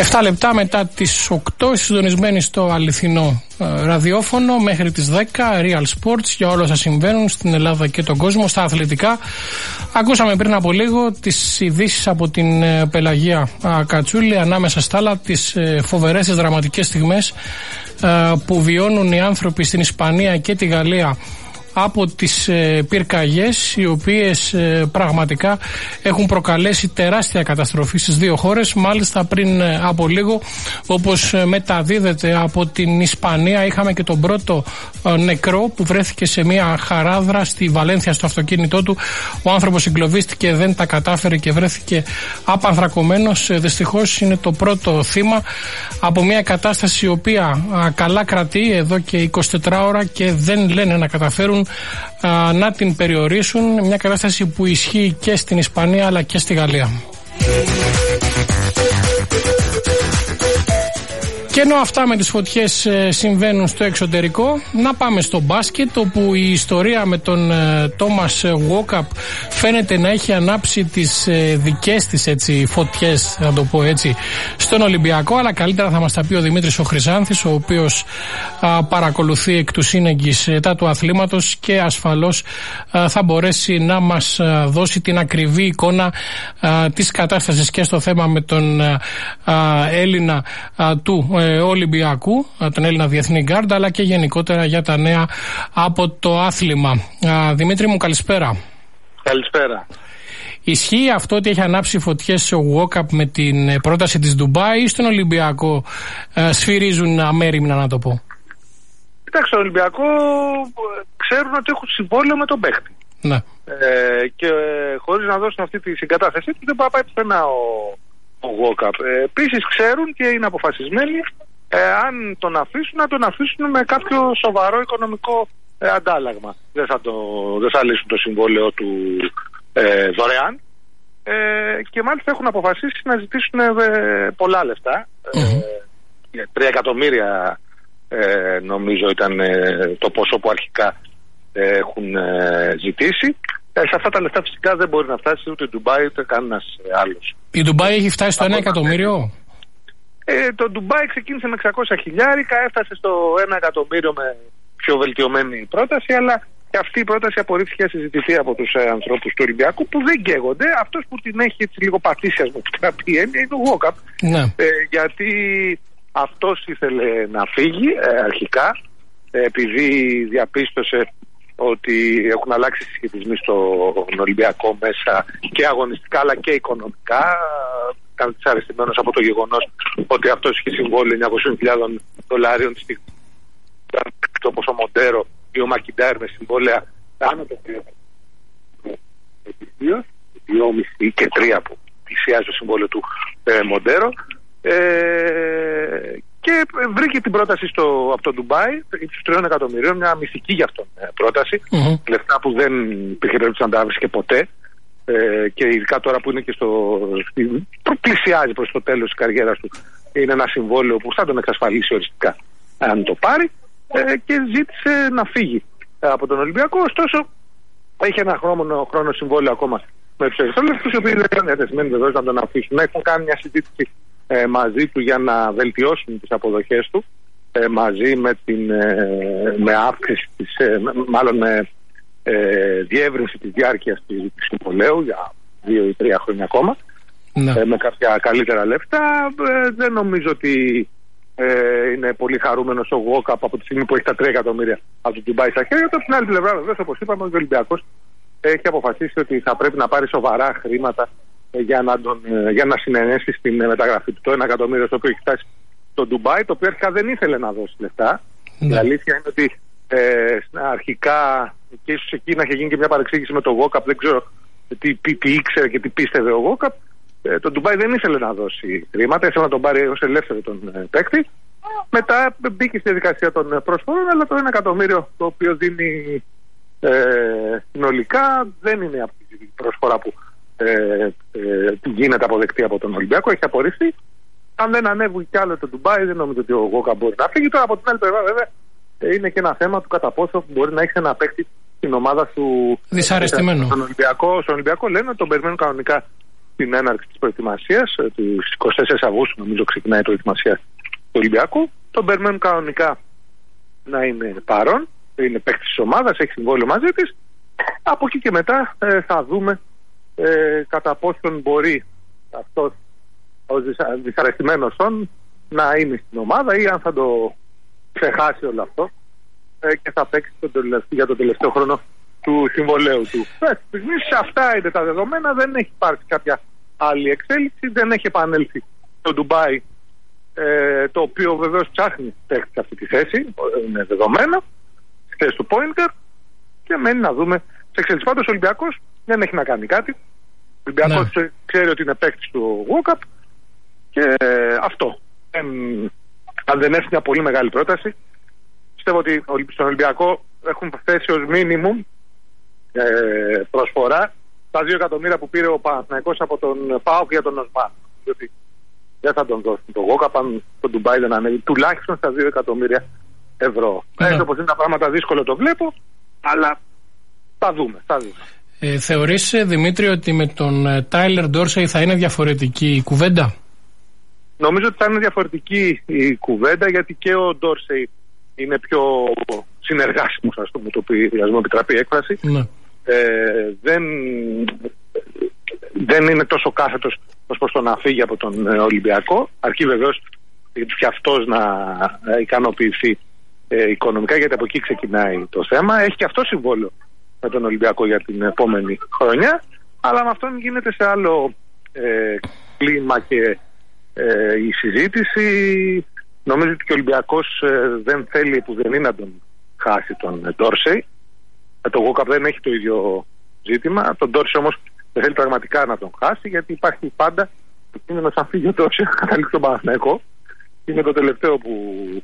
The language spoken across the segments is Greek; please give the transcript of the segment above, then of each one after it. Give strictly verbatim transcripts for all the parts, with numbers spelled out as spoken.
εφτά λεπτά μετά τις οκτώ, συντονισμένοι στο αληθινό ε, ραδιόφωνο μέχρι τις δέκα, Real Sports για όλα όσα συμβαίνουν στην Ελλάδα και τον κόσμο στα αθλητικά. Ακούσαμε πριν από λίγο τις ειδήσεις από την ε, Πελαγία ε, Κατσούλη ανάμεσα στα άλλα, τις ε, φοβερές, τις δραματικές στιγμές ε, που βιώνουν οι άνθρωποι στην Ισπανία και τη Γαλλία από τις ε, πυρκαγιές, οι οποίες ε, πραγματικά έχουν προκαλέσει τεράστια καταστροφή στις δύο χώρες. Μάλιστα πριν ε, από λίγο, όπως ε, μεταδίδεται από την Ισπανία, είχαμε και τον πρώτο ε, νεκρό που βρέθηκε σε μια χαράδρα στη Βαλένθια στο αυτοκίνητό του. Ο άνθρωπος εγκλωβίστηκε, δεν τα κατάφερε και βρέθηκε απανθρακωμένος. Ε, δυστυχώς είναι το πρώτο θύμα από μια κατάσταση η οποία α, καλά κρατεί εδώ και εικοσιτέσσερις ώρα και δεν λένε να καταφέρουν Α, να την περιορίσουν, μια κατάσταση που ισχύει και στην Ισπανία αλλά και στη Γαλλία. Και ενώ αυτά με τις φωτιές ε, συμβαίνουν στο εξωτερικό, να πάμε στο μπάσκετ, όπου η ιστορία με τον Τόμας ε, Walkup φαίνεται να έχει ανάψει τις ε, δικές της έτσι, φωτιές, να το πω έτσι, στον Ολυμπιακό, αλλά καλύτερα θα μας τα πει ο Δημήτρης ο Χρυσάνθης, ο οποίος α, παρακολουθεί εκ του σύνεγγυς ε, τα του αθλήματος και ασφαλώς α, θα μπορέσει να μας α, δώσει την ακριβή εικόνα α, της κατάστασης και στο θέμα με τον α, α, Έλληνα α, του Ολυμπιακού, τον Έλληνα Διεθνή Γκάρντ, αλλά και γενικότερα για τα νέα από το άθλημα. Δημήτρη μου, καλησπέρα. Καλησπέρα. Ισχύει αυτό ότι έχει ανάψει φωτιές ο Walkup με την πρόταση της Ντουμπάι, ή στον Ολυμπιακό σφυρίζουν αμέριμνα, να το πω? Κοιτάξτε, στον Ολυμπιακό ξέρουν ότι έχουν συμβόλαιο με τον παίχτη. Ναι. Ε, και ε, χωρίς να δώσουν αυτή τη συγκατάθεσή του δεν πάει πάει πουθενά ο ο Walkup. Ε, επίσης ξέρουν και είναι αποφασισμένοι ε, αν τον αφήσουν, να τον αφήσουν με κάποιο σοβαρό οικονομικό ε, αντάλλαγμα. Δεν θα, το, δεν θα λύσουν το συμβόλαιο του ε, δωρεάν ε, και μάλιστα έχουν αποφασίσει να ζητήσουν ε, πολλά λεφτά. Mm-hmm. Ε, τρία εκατομμύρια ε, νομίζω ήταν ε, το ποσό που αρχικά ε, έχουν ε, ζητήσει. Ε, σε αυτά τα λεφτά φυσικά δεν μπορεί να φτάσει ούτε η Ντουμπάι ούτε κανένας άλλος. Η Ντουμπάι έχει φτάσει στο ένα εκατομμύριο. Ε, το Ντουμπάι ξεκίνησε με εξακόσια χιλιάρικα, έφτασε στο ένα εκατομμύριο με πιο βελτιωμένη πρόταση, αλλά και αυτή η πρόταση απορρίφθηκε να συζητηθεί από τους ε, ανθρώπους του Ολυμπιακού που δεν καίγονται. Αυτός που την έχει έτσι λίγο πατήσιας με την πει είναι ο Walkup. Ναι. Ε, γιατί αυτός ήθελε να φύγει ε, αρχικά, ε, επειδή διαπίστωσε ότι έχουν αλλάξει οι συσχετισμοί στον Ολυμπιακό μέσα και αγωνιστικά αλλά και οικονομικά. Ήταν δυσαρεστημένος από το γεγονός ότι αυτός είχε συμβόλαιο εννιακόσιες χιλιάδες δολαρίων τη στιγμή, όπως ο Μοντέρο ή ο Μακιντάρ με συμβόλαια άνω το δυόμισι και τρία που πλησιάζει το συμβόλαιο του ε, Μοντέρο. Ε, και βρήκε την πρόταση στο, από το Ντουμπάι στους τριών εκατομμυρίων, μια μυστική για αυτόν πρόταση, mm-hmm. λεφτά που δεν υπήρχε περίπτωση να τα βρίσκε ποτέ ε, και ειδικά τώρα που είναι και στο πλησιάζει προς το τέλος της καριέρας του, είναι ένα συμβόλαιο που θα τον εξασφαλίσει οριστικά αν το πάρει, ε, και ζήτησε να φύγει από τον Ολυμπιακό. Ωστόσο έχει ένα χρόνο, χρόνο συμβόλαιο ακόμα με τους εξωτερικούς, οι οποίοι δεν είναι διατεθειμένοι βεβαίως να τον αφήσουν. Έχουν κάνει μια συζήτηση Ε, μαζί του για να βελτιώσουν τις αποδοχές του, ε, μαζί με, την, ε, με αύξηση της, ε, μάλλον με ε, διεύρυνση της διάρκειας του συμβολαίου για δύο ή τρία χρόνια ακόμα, ναι. ε, με κάποια καλύτερα λεφτά. Ε, δεν νομίζω ότι ε, είναι πολύ χαρούμενος ο Walkup από τη στιγμή που έχει τα τρία εκατομμύρια από το Ντουμπάι στα χέρια του. Από την άλλη πλευρά, βεβαίως, όπως είπαμε, ο Ολυμπιακός έχει αποφασίσει ότι θα πρέπει να πάρει σοβαρά χρήματα για να, τον, για να συνενέσει στην μεταγραφή του. Το ένα εκατομμύριο στο οποίο έχει φτάσει στο Ντουμπάι, το οποίο αρχικά δεν ήθελε να δώσει λεφτά. Ναι. Η αλήθεια είναι ότι ε, αρχικά και ίσως εκεί να είχε γίνει και μια παρεξήγηση με τον Walkup, δεν ξέρω τι, τι, τι ήξερε και τι πίστευε ο Walkup. Ε, το Ντουμπάι δεν ήθελε να δώσει χρήματα, ήθελε να τον πάρει ως ελεύθερο τον ε, παίκτη. Μετά μπήκε στη διαδικασία των προσφορών, αλλά το ένα εκατομμύριο το οποίο δίνει ε, συνολικά δεν είναι αυτή η προσφορά που Ε, ε, γίνεται αποδεκτή από τον Ολυμπιακό, έχει απορριφθεί. Αν δεν ανέβει κι άλλο το Ντουμπάι, δεν νομίζω ότι ο Walkup μπορεί να φύγει. Τώρα από την άλλη πλευρά, βέβαια, είναι και ένα θέμα του κατά πόσο μπορεί να έχει ένα παίκτη στην ομάδα σου δυσαρεστημένο. Στον Ολυμπιακό, στον Ολυμπιακό λένε ότι τον περιμένουν κανονικά την έναρξη της προετοιμασίας, τις εικοστή τέταρτη Αυγούστου νομίζω ξεκινάει η προετοιμασία του Ολυμπιακού. Τον περιμένουν κανονικά να είναι παρόν, είναι παίκτης της ομάδας, έχει συμβόλαιο μαζί της. Από εκεί και μετά ε, θα δούμε ε, κατά πόσον μπορεί αυτός ο δυσαρεστημένος όν να είναι στην ομάδα ή αν θα το ξεχάσει όλο αυτό ε, και θα παίξει τον τελευταίο, για τον τελευταίο χρόνο του συμβολέου του. Ε, αυτά είναι τα δεδομένα, δεν έχει υπάρξει κάποια άλλη εξέλιξη, δεν έχει επανέλθει το Ντουμπάι, ε, το οποίο βεβαίως ψάχνει παίκτη σε αυτή τη θέση, είναι δεδομένο, στη θέση του point guard, και μένει να δούμε σε εξέλιξη. Πάντως ο Ολυμπιακός δεν έχει να κάνει κάτι. Ο Ολυμπιακός ναι. ξέρει ότι είναι παίκτης του Walkup και ε, αυτό. Ε, αν δεν έρθει μια πολύ μεγάλη πρόταση, πιστεύω ότι στον Ολυμπιακό έχουν θέσει ως minimum ε, προσφορά τα δύο εκατομμύρια που πήρε ο Παναθηναϊκός από τον ΠΑΟΚ για τον Οσμάν. Διότι δεν θα τον δώσουν το Walkup αν το Ντουμπάι δεν ανέβει. Τουλάχιστον στα δύο εκατομμύρια ευρώ. Ναι. Έτσι όπως είναι τα πράγματα, δύσκολο το βλέπω, αλλά θα δούμε. Θα δούμε. Ε, θεωρείς, Δημήτρη, ότι με τον Τάιλερ Ντόρσεϊ θα είναι διαφορετική η κουβέντα? Νομίζω ότι θα είναι διαφορετική η κουβέντα, γιατί και ο Ντόρσεϊ είναι πιο συνεργάσιμος, ας πούμε, το οποίο μου επιτραπεί η έκφραση. Ναι. Ε, δεν, δεν είναι τόσο κάθετος ως προς το να φύγει από τον Ολυμπιακό. Αρκεί βεβαίως και αυτός να ικανοποιηθεί ε, οικονομικά, γιατί από εκεί ξεκινάει το θέμα. Έχει και αυτό συμβόλαιο με τον Ολυμπιακό για την επόμενη χρονιά, αλλά με αυτόν γίνεται σε άλλο ε, κλίμα και ε, η συζήτηση. Νομίζω ότι και ο Ολυμπιακός ε, δεν θέλει που δεν είναι να τον χάσει τον Ντόρσεϊ. Το Walkup δεν έχει το ίδιο ζήτημα. Τον Ντόρσεϊ όμως δεν θέλει πραγματικά να τον χάσει, γιατί υπάρχει πάντα το κίνδυνο αν φύγει ο Ντόρσεϊ να καταλήξει τον Παναθηναϊκό. Είναι το τελευταίο που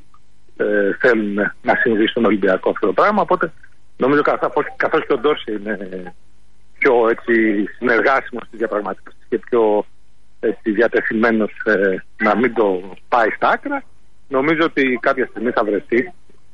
ε, θέλουν να συμβεί στον Ολυμπιακό αυτό το πράγμα. Οπότε νομίζω καθώς και ο Ντόρσεϊ είναι πιο έτσι, συνεργάσιμος στις διαπραγματεύσεις και πιο έτσι, διατεθειμένος ε, να μην το πάει στα άκρα, νομίζω ότι κάποια στιγμή θα βρεθεί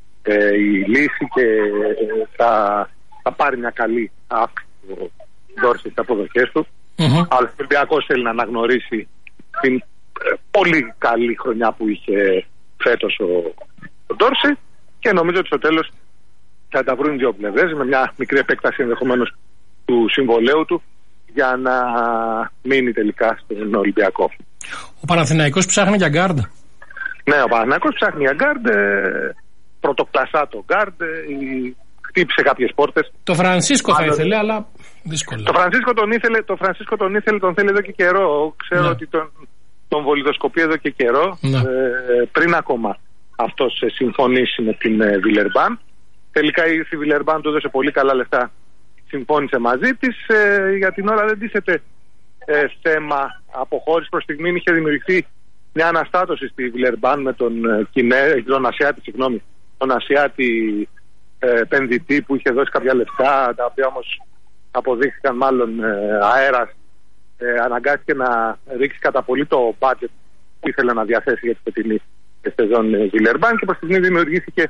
ε, η λύση και ε, θα, θα πάρει μια καλή αύξηση ο Ντόρσεϊ στις αποδοχές του. Mm-hmm. Αλλά ο Ολυμπιακός θέλει να αναγνωρίσει την ε, πολύ καλή χρονιά που είχε φέτος ο, ο Ντόρσεϊ, και νομίζω ότι στο τέλος θα τα βρουν δύο πλευρές με μια μικρή επέκταση ενδεχομένως του συμβολέου του για να μείνει τελικά στον Ολυμπιακό. Ο Παναθηναϊκός ψάχνει για γκάρντ. Ναι, ο Παναθηναϊκός ψάχνει για γκάρντ, ε, πρωτοκλασσάτο γκάρντ, ε, χτύπησε κάποιες πόρτες. Το Φρανσίσκο θα ήθελε, αλλά δύσκολα. Το Φρανσίσκο τον ήθελε, το Φρανσίσκο τον ήθελε, τον θέλει εδώ και καιρό. Ξέρω ναι. ότι τον, τον βολιδοσκοπεί εδώ και καιρό, ναι. ε, πριν ακόμα αυτός ε, συμφωνήσει με την ε, Βιλερμπάν. Τελικά η Βιλερμπάν του έδωσε πολύ καλά λεφτά, συμφώνησε μαζί της. Ε, για την ώρα δεν τίθεται ε, θέμα αποχώρηση. Προς στιγμή είχε δημιουργηθεί μια αναστάτωση στη Βιλερμπάν με τον, ε, Κινέ, τον Ασιάτη, συγγνώμη, τον Ασιάτη ε, επενδυτή που είχε δώσει κάποια λεφτά, τα οποία όμως αποδείχθηκαν μάλλον ε, αέρας. Ε, αναγκάστηκε να ρίξει κατά πολύ το budget που ήθελε να διαθέσει για την φετινή σεζόν ε, Βιλερμπάν, και προς στιγμή δημιουργήθηκε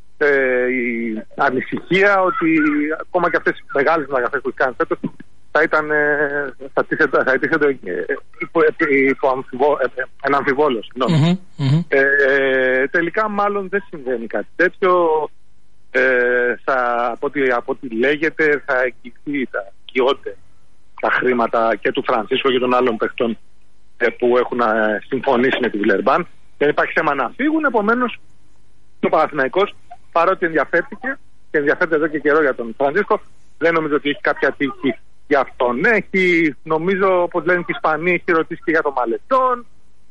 Ε, η ανησυχία ότι ακόμα και αυτές οι μεγάλες μεταγραφές που κάνει φέτος θα ήταν ε, θα τίθεται ε, υπό, υπό αμφιβό, ε, ένα αμφιβόλο. Mm-hmm, mm-hmm. Ε, ε, τελικά μάλλον δεν συμβαίνει κάτι τέτοιο. Ε, θα, από, ό,τι, από ό,τι λέγεται θα εγγυηθεί, θα εγγυώνται τα χρήματα και του Φρανσίσκο και των άλλων παιχτών ε, που έχουν ε, συμφωνήσει με τη Βιλερμπάν. Δεν υπάρχει θέμα να φύγουν, επομένως ο Παναθηναϊκός, παρότι ενδιαφέρθηκε και ενδιαφέρεται εδώ και καιρό για τον Φρανσίσκο, δεν νομίζω ότι έχει κάποια τύχη για αυτόν. Έχει, νομίζω, όπως λένε και οι Ισπανοί, έχει ρωτήσει και για τον Μαλετών.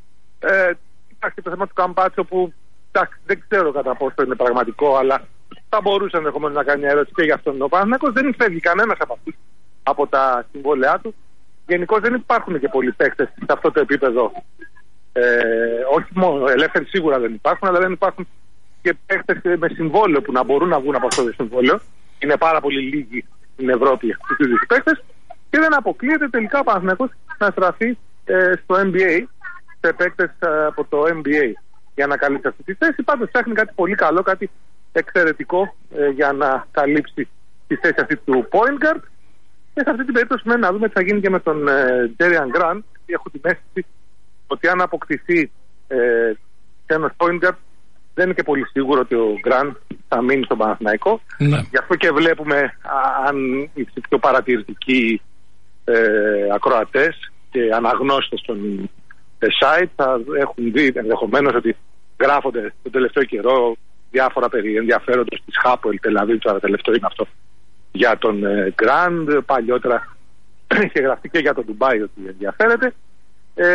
Ε, υπάρχει το θέμα του Καμπάτσο που τάξ, δεν ξέρω κατά πόσο είναι πραγματικό, αλλά θα μπορούσε ενδεχομένως να κάνει μια ερώτηση και για αυτόν. Ο Παναθηναϊκός δεν φεύγει κανένας από αυτούς από τα συμβόλαιά του. Γενικώς δεν υπάρχουν και πολλοί παίκτες σε αυτό το επίπεδο. Ε, όχι μόνο ελεύθεροι σίγουρα δεν υπάρχουν, αλλά δεν υπάρχουν και παίκτες με συμβόλαιο που να μπορούν να βγουν από αυτό το συμβόλαιο. Είναι πάρα πολύ λίγοι στην Ευρώπη αυτοί οι παίκτες, και δεν αποκλείεται τελικά ο Παναθηναϊκός να στραφεί ε, στο N B A, σε παίκτες ε, από το N B A για να καλύψει αυτή τη θέση. Πάντως ψάχνει κάτι πολύ καλό, κάτι εξαιρετικό ε, για να καλύψει τη θέση αυτή του point guard. Και σε αυτή την περίπτωση μένει να δούμε τι θα γίνει και με τον Τζέριαν Γκραντ. Έχω την αίσθηση ότι αν αποκτηθεί ε, ένας point guard, δεν είναι και πολύ σίγουρο ότι ο Γκραντ θα μείνει στον Παναθηναϊκό. Ναι. Γι' αυτό και βλέπουμε, αν οι πιο παρατηρητικοί ε, ακροατές και αναγνώστες των ε, site θα έχουν δει ενδεχομένως ότι γράφονται τον τελευταίο καιρό διάφορα περί ενδιαφέροντος της Χάπολ Τελαβίβ, το τελευταίο είναι αυτό, για τον Γκραντ. Ε, παλιότερα είχε γραφτεί και για τον Ντουμπάι ότι ενδιαφέρεται. Ε,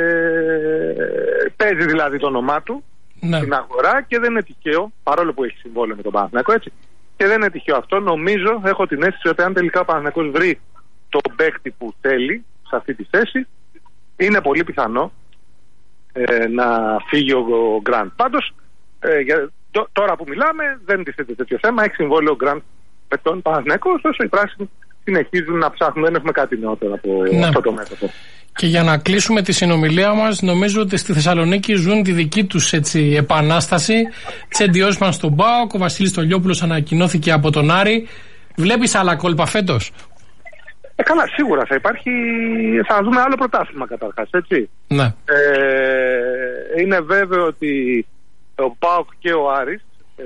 παίζει δηλαδή το όνομά του, ναι, στην αγορά και δεν είναι τυχαίο, παρόλο που έχει συμβόλαιο με τον Παναθηναϊκό, έτσι. Και δεν είναι τυχαίο αυτό. Νομίζω, έχω την αίσθηση ότι αν τελικά ο Παναθηναϊκός βρει τον παίκτη που θέλει σε αυτή τη θέση, είναι πολύ πιθανό ε, να φύγει ο Γκραντ. Πάντως, ε, για, τ, τώρα που μιλάμε, δεν τίθεται τέτοιο θέμα. Έχει συμβόλαιο ο Γκραντ με τον Παναθηναϊκό, ωστόσο οι πράσινοι συνεχίζουν να ψάχνουν. Δεν έχουμε κάτι νεότερο από ναι. αυτό το μέτωπο. Και για να κλείσουμε τη συνομιλία μας, νομίζω ότι στη Θεσσαλονίκη ζουν τη δική τους έτσι, επανάσταση. Τσεντιόσμαν στον ΠΑΟΚ, ο Βασίλης Στολιόπουλος ανακοινώθηκε από τον Άρη. Βλέπεις άλλα κόλπα φέτος? Ε, καλά, σίγουρα θα υπάρχει. Θα δούμε άλλο πρωτάθλημα καταρχάς, έτσι. Ναι. Ε, είναι βέβαιο ότι ο ΠΑΟΚ και ο Άρης ε,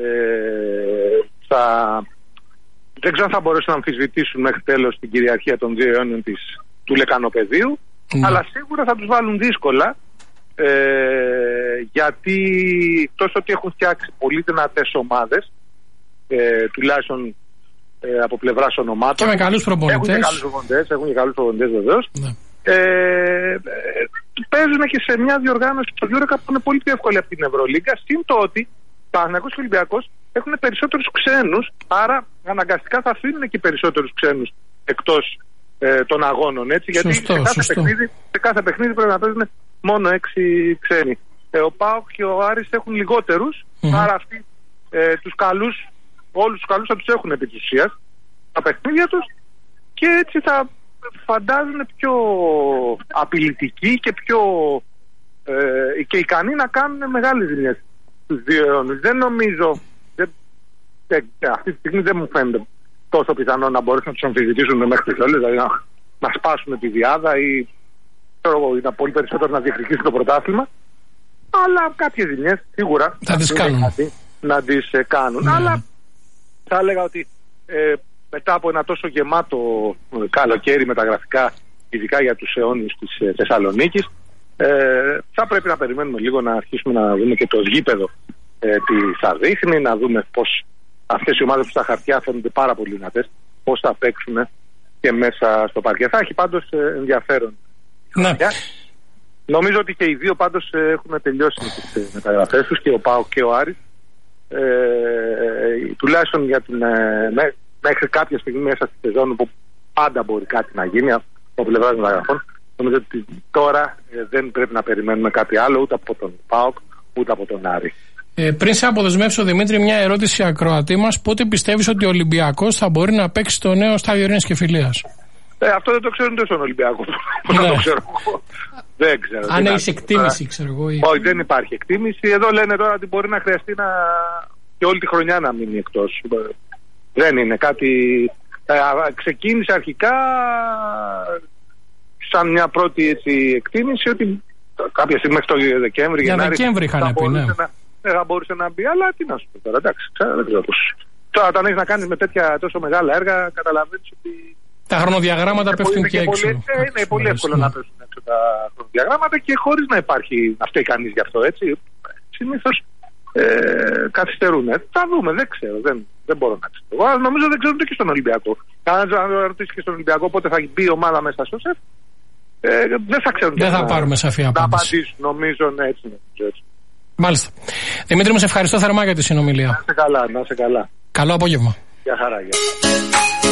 θα... δεν ξέρω αν θα μπορέσουν να αμφισβητήσουν μέχρι τέλος την κυριαρχία των δύο αιώνων της, του λεκανοπεδίου, mm. αλλά σίγουρα θα τους βάλουν δύσκολα, ε, γιατί τόσο ότι έχουν φτιάξει πολύ δυνατές ομάδες, ε, τουλάχιστον ε, από πλευράς ονομάτων. Και με καλούς προπονητές. Έχουν και καλούς προπονητές, έχουν και καλούς προπονητές βεβαίως. Mm. Ε, ε, παίζουν και σε μια διοργάνωση στο EuroCup που είναι πολύ πιο εύκολη από την Ευρωλίγκα, συν το ότι Παναθηναϊκός και Ολυμπιακός έχουν περισσότερους ξένους, άρα αναγκαστικά θα αφήνουν και περισσότερους ξένους εκτός ε, των αγώνων, έτσι, γιατί σωστό, σε, κάθε σωστό. παιχνίδι, σε κάθε παιχνίδι πρέπει να παίζουν μόνο έξι ξένοι. Ε, ο ΠΑΟΚ και ο Άρης έχουν λιγότερους, mm-hmm. άρα αυτοί ε, τους καλούς, όλους τους καλούς θα τους έχουν επί της ουσίας τα παιχνίδια τους και έτσι θα φαντάζουν πιο απειλητικοί και πιο ε, και ικανοί να κάνουν μεγάλες ζημιές στους δύο αιώνες. Δεν νομίζω, δεν, δεν, αυτή τη στιγμή δεν μου φαίνεται τόσο πιθανό να μπορέσουν να τους αμφισβητήσουν μέχρι τις όλες, δηλαδή να, να σπάσουν τη διάδα ή ξέρω εγώ, να πολύ περισσότερο να διεκδικήσουν το πρωτάθλημα. Αλλά κάποιες ζημιές σίγουρα θα τις κάνουν. Να τις ε, κάνουν. Ναι. Αλλά θα έλεγα ότι ε, μετά από ένα τόσο γεμάτο ε, καλοκαίρι μεταγραφικά, ειδικά για τους αιώνιους της ε, Θεσσαλονίκης, ε, θα πρέπει να περιμένουμε λίγο να αρχίσουμε να δούμε και το γήπεδο ε, τι θα δείχνει, να δούμε πώς αυτές οι ομάδες που στα χαρτιά φαίνονται πάρα πολύ δυνατές, πώς θα παίξουν και μέσα στο παρκέ. Θα έχει πάντως ε, ενδιαφέρον. Ναι. Νομίζω ότι και οι δύο πάντως ε, έχουν τελειώσει με τις ε, μεταγραφές τους, και ο ΠΑΟΚ και ο Άρης. Ε, ε, τουλάχιστον για την, ε, μέ, μέχρι κάποια στιγμή μέσα στη σεζόν που πάντα μπορεί κάτι να γίνει από πλευράς μεταγραφών. Νομίζω ότι τώρα ε, δεν πρέπει να περιμένουμε κάτι άλλο ούτε από τον ΠΑΟΚ ούτε από τον Άρη. Ε, πριν σε αποδεσμεύσω, Δημήτρη, μια ερώτηση ακροατή μας. Πότε πιστεύεις ότι ο Ολυμπιακός θα μπορεί να παίξει το νέο στάδιο Ειρήνης και Φιλίας? Ε, αυτό δεν το ξέρουν τόσο στον Ολυμπιακό. Πώς να το ξέρω. Δεν ξέρω. Αν έχει εκτίμηση, ξέρω εγώ. Ή... Όχι, δεν υπάρχει εκτίμηση. Εδώ λένε τώρα ότι μπορεί να χρειαστεί να... και όλη τη χρονιά να μείνει εκτός. Δεν είναι κάτι. Ε, ξεκίνησε αρχικά σαν μια πρώτη έτσι, εκτίμηση ότι κάποια στιγμή μέχρι το Δεκέμβρη. Για Δεκέμβρη είχαν πει, ναι. Να, θα μπορούσε να μπει, αλλά τι να σου πω τώρα. Εντάξει, ξέρω, δεν ξέρω πώς. Τώρα, όταν έχει να κάνει με τέτοια τόσο μεγάλα έργα, καταλαβαίνει ότι. Τα χρονοδιαγράμματα πέφτουν και έξω. Πολύ, ε, είναι πολύ εύκολο να πέφτουν έξω τα χρονοδιαγράμματα και χωρίς να υπάρχει να φταίει κανείς γι' αυτό, έτσι. Συνήθως ε, καθυστερούν. Ε, θα δούμε, δεν ξέρω. Δεν, δεν μπορώ να ξέρω. Εγώ νομίζω δεν ξέρουν και στον Ολυμπιακό. Αν ρωτήσει και στον Ολυμπιακό πότε θα μπει η ομάδα μέσα στο ΣΕΦ, ε, δεν θα ξέρουν. Δεν θα να, πάρουμε σαφή απάντηση. Να απαντήσουν, νομίζω, ναι, έτσι, νομίζω, έτσι. Μάλιστα. Δημήτρη, μου σε ευχαριστώ θερμά για τη συνομιλία. Να είσαι καλά, να είσαι καλά. Καλό απόγευμα. Γεια χαρά, γεια.